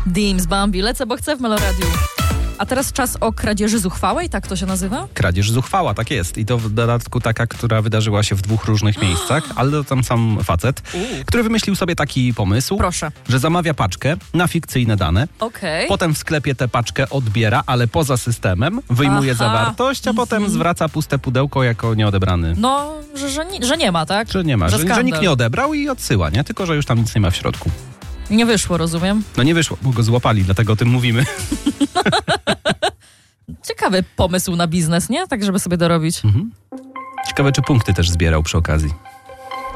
Dims, Bambi, lecę, bo chcę w Meloradiu. A teraz czas o kradzieży zuchwałej, tak to się nazywa? Kradzież zuchwała, tak jest. I to w dodatku taka, która wydarzyła się w 2 różnych miejscach, ale to tam sam facet, który wymyślił sobie taki pomysł, Proszę. że zamawia paczkę na fikcyjne dane, Okej. potem w sklepie tę paczkę odbiera, ale poza systemem, wyjmuje zawartość, a potem zwraca puste pudełko jako nieodebrany. No, że nie ma, tak? Że nie ma, że skandal. nikt nie odebrał i odsyła, nie? Tylko że już tam nic nie ma w środku. Nie wyszło, rozumiem. No nie wyszło, bo go złapali, dlatego o tym mówimy. Ciekawy pomysł na biznes, nie? Tak, żeby sobie dorobić. Ciekawe, czy punkty też zbierał przy okazji.